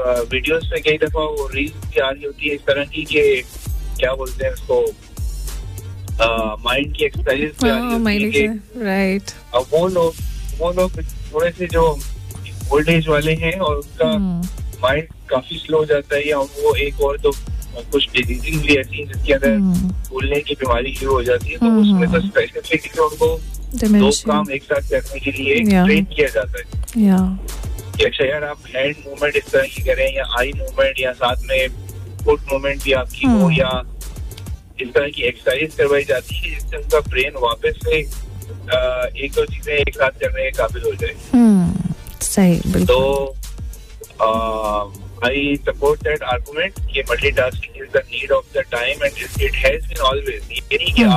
Videos में कई दफा वो रील्स भी आ रही होती है इस तरह की कि क्या बोलते हैं उसको, माइंड की एक्सरसाइज भी आ रही होती है, राइट। अब वो लोग थोड़े से जो ओल्ड एज वाले हैं और उनका माइंड काफी स्लो हो जाता है, या वो एक और तो कुछ डिजीज भी ऐसी हैं जिसके अंदर भूलने की बीमारी शुरू हो जाती है, तो उसमें तो स्पेसिफिकली उनको दो काम एक साथ करने के लिए ट्रेन किया जाता है कि अच्छा यार आप हैंड मूवमेंट इस तरह की करें, या आई मूवमेंट, या साथ में फुट मूवमेंट भी आपकी हो, या इस तरह की एक्सरसाइज करवाई जाती है जिससे उनका ब्रेन वापस से एक दो चीजें एक साथ करने के काबिल हो जाए। सही, तो I support that argument कि multitasking is the need of the time and it has been always. ये नहीं कि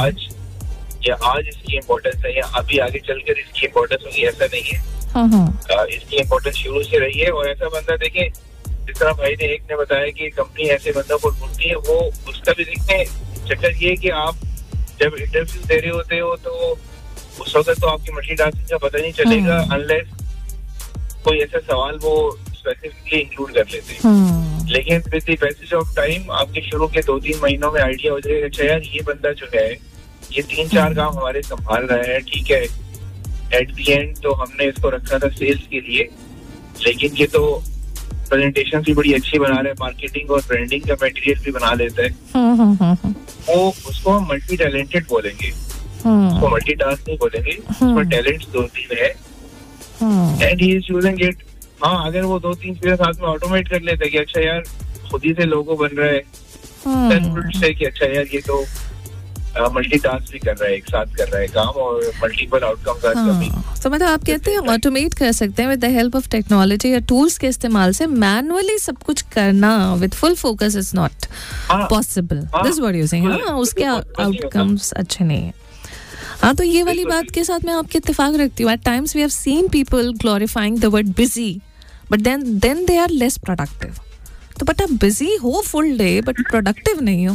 आज इसकी इम्पोर्टेंस है या अभी आगे चलकर इसकी इम्पोर्टेंस होगी, ऐसा नहीं है। इसकी इम्पोर्टेंस शुरू से रही है। और ऐसा बंदा देखें, जिस तरह भाई ने एक ने बताया कि कंपनी ऐसे बंदों को ढूंढती है, वो उसका भी देखते चक्कर ये कि आप जब इंटरव्यू दे रहे होते हो तो उस वक्त तो आपकी मल्टीटास्किंग का पता नहीं चलेगा अनलेस कोई ऐसा सवाल वो स्पेसिफिकली इंक्लूड कर लेते हैं। लेकिन with the passage of time आपके शुरू के 2-3 महीनों में आइडिया हो जाएगा, अच्छा यार ये बंदा जो है ये 3-4 काम हमारे संभाल रहा है, ठीक है। एट द एंड तो हमने इसको रखा था सेल्स के लिए, लेकिन ये तो प्रेजेंटेशन भी बड़ी अच्छी बना रहा है, मार्केटिंग और ब्रांडिंग का मटेरियल भी बना लेता है। वो उसको हम मल्टी टैलेंटेड बोलेंगे, उसको मल्टीटास्क नहीं बोलेंगे, उसमें टैलेंट्स 2-3 है and he is using it. हाँ, अगर वो 2-3 चीजें साथ में ऑटोमेट कर लेते कि अच्छा यार खुद ही से लोगो बन रहा है, से कि अच्छा यार ये तो मल्टीटास्क भी कर रहा है, एक साथ कर रहा है काम और मल्टीपल आउटकम्स आ सकते हैं। तो मतलब आप कहते हैं ऑटोमेट कर सकते हैं with the help of technology या टूल्स के इस्तेमाल से, मैनुअली सब कुछ करना with full focus is not possible, this what you saying. हाँ, उसके आउटकम्स अच्छे नहीं है। हाँ, तो ये वाली बात के साथ मैं आपके इत्तेफाक रखती हूँ। Eight times we have seen people glorifying the word busy, but then they are less productive. तो बट आप बिजी हो फुल डे बट प्रोडक्टिव नहीं हो,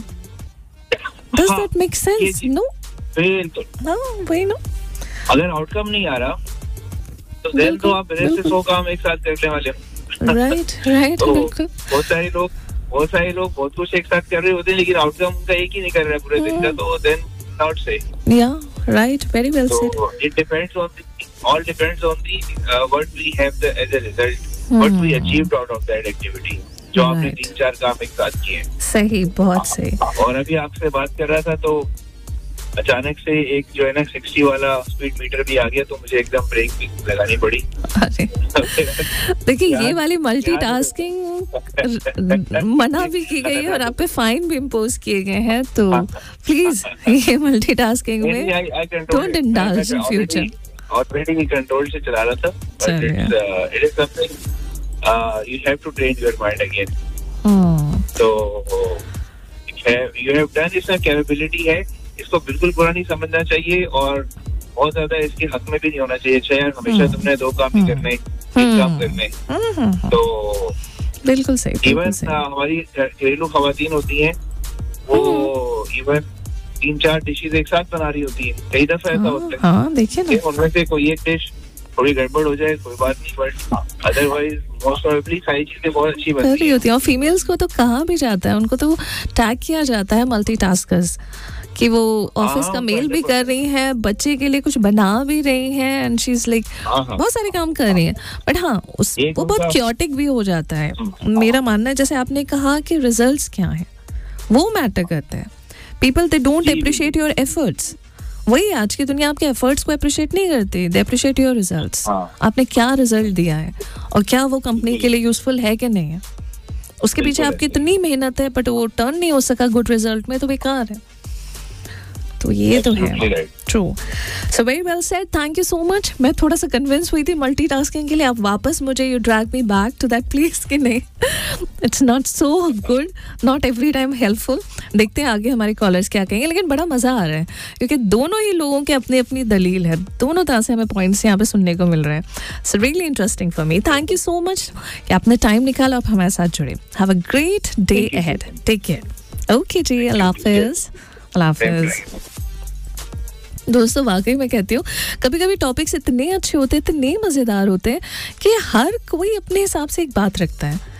does that make sense? No, वही नो। अगर आउटकम नहीं आ रहा तो देन तो आप मेरे से 100 काम एक साथ करने वाले हो। राइट, बिल्कुल। बहुत सारे लोग बहुत कुछ एक साथ कर रहे होते हैं, लेकिन आउटकम का एक ही नहीं कर रहा पूरे दिन का, तो then not say. Yeah, right. Very well said. So it depends on all depends on what we have as a result, what we achieved out of that activity. जो आपने 3-4 काम एक साथ किए। सही, बहुत सही। और अभी आपसे बात कर रहा था तो अचानक से एक जो है ना 60 वाला स्पीड मीटर भी आ गया, तो मुझे एकदम ब्रेक भी लगानी पड़ी। देखिए, ये वाली मल्टीटास्किंग मना भी की गई है और आप पे फाइन भी इम्पोज किए गए हैं, तो प्लीज ये मल्टीटास्किंग में don't indulge in future. Already control से चला रहा था, but it is something you have to train your mind again. तो यू हैव डन, इसमें कैपेबिलिटी है, इसको बिल्कुल बुरा नहीं समझना चाहिए और बहुत ज्यादा इसके हक में भी नहीं होना चाहिए। अच्छा यार हमेशा तुमने 2 काम ही करने, 1 काम करने, तो बिल्कुल सही। इवन हमारी घरेलू खवातीन होती हैं, वो इवन 3-4 डिशेज एक साथ बना रही होती है, कई दफा ऐसा होता है। हाँ, देखिए ना, उनमें से कोई एक डिश थोड़ी गड़बड़ हो जाए कोई बात नहीं, बट अदरवाइज मोस्ट प्रोबेबली सारी चीजें बहुत अच्छी बन रही होती हैं। और फीमेल्स को तो कहा भी जाता है, उनको तो टैग किया जाता है मल्टीटास्कर्स, कि वो ऑफिस का मेल भी कर रही हैं, बच्चे के लिए कुछ बना भी रही हैं, एंड शी इज लाइक बहुत सारे काम कर रही हैं। बट हाँ, वो बहुत क्योटिक भी हो जाता है। मेरा मानना है, जैसे आपने कहा कि रिजल्ट्स क्या हैं वो मैटर करते हैं। People they don't appreciate your efforts. वही आज की दुनिया आपके एफर्ट्स को अप्रिशिएट नहीं करती, दे अप्रिशिएट योर रिजल्ट्स। आपने क्या रिजल्ट दिया है और क्या वो कंपनी के लिए यूजफुल है कि नहीं है। उसके पीछे आपकी इतनी मेहनत है बट वो टर्न नहीं हो सका गुड रिजल्ट में, तो बेकार है। तो ये तो है true. So very well said, thank you so much. मैं थोड़ा सा कन्विंस हुई थी मल्टीटास्किंग के लिए, आप वापस मुझे you drag me back to that place कि नहीं, it's not so good, not every time helpful. देखते हैं आगे हमारे कॉलर्स क्या कहेंगे, लेकिन बड़ा मज़ा आ रहा है क्योंकि दोनों ही लोगों के अपनी अपनी दलील है, दोनों तरह से हमें पॉइंट्स यहाँ पे सुनने को मिल रहे हैं। So really interesting for me. Thank you so much कि आपने टाइम निकाला, आप हमारे साथ जुड़े। Have a great day ahead, take care. Okay जी, अल्लाह हाफिज़। अल्लाह हाफिज़। दोस्तों, वाकई मैं कहती हूँ कभी कभी टॉपिक्स इतने अच्छे होते हैं, इतने मज़ेदार होते हैं कि हर कोई अपने हिसाब से एक बात रखता है।